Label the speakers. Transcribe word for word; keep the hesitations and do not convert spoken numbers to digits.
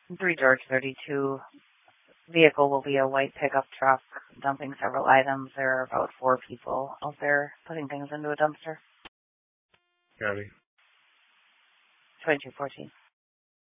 Speaker 1: three George thirty-two. Vehicle will be a white pickup truck dumping several items. There are about four people out there putting things into a dumpster.
Speaker 2: County.
Speaker 1: twenty-two fourteen.